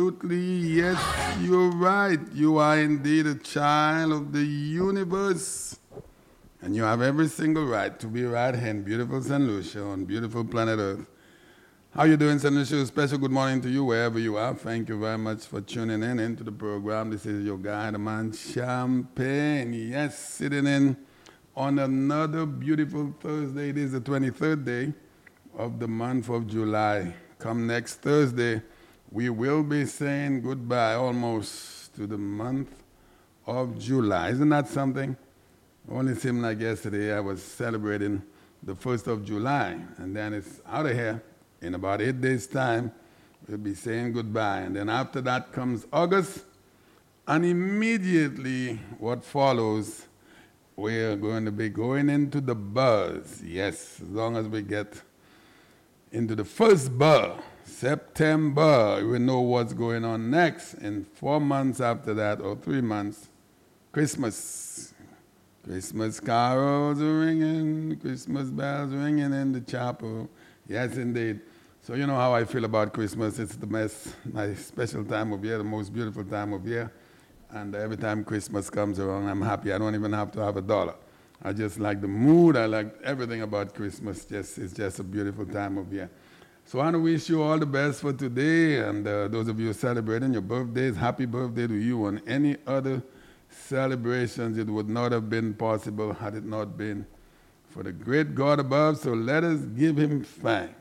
Absolutely, yes, you're right. You are indeed a child of the universe. And you have every single right to be right here in beautiful St. Lucia on beautiful planet Earth. How you doing, St. Lucia? Special good morning to you wherever you are. Thank you very much for tuning in into the program. This is your guy, the man Champagne. Yes, sitting in on another beautiful Thursday. It is the 23rd day of the month of July. Come next Thursday, we will be saying goodbye almost to the month of July. Isn't that something? Only seemed like yesterday I was celebrating the 1st of July, and then it's out of here. In about 8 days' time, we'll be saying goodbye. And then after that comes August, and immediately what follows, we're going to be going into the buzz. Yes, as long as we get into the first buzz, September, we know what's going on next. In 4 months after that, or 3 months, Christmas. Christmas carols are ringing, Christmas bells ringing in the chapel. Yes, indeed. So you know how I feel about Christmas. It's my special time of year, the most beautiful time of year. And every time Christmas comes around, I'm happy. I don't even have to have a dollar. I just like the mood. I like everything about Christmas. It's just a beautiful time of year. So I want to wish you all the best for today. And those of you celebrating your birthdays, happy birthday to you. And any other celebrations, it would not have been possible had it not been for the great God above. So let us give him thanks.